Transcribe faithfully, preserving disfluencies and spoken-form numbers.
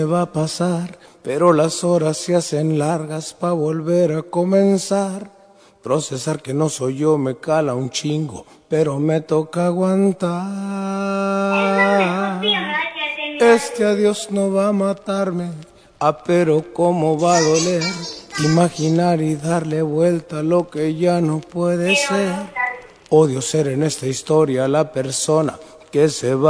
va a pasar, pero las horas se hacen largas pa' volver a comenzar. Procesar que no soy yo me cala un chingo, pero me toca aguantar. Este adiós no va a matarme, ah, pero cómo va a doler. Imaginar y darle vuelta a lo que ya no puede ser. Odio ser en esta historia la persona que se va.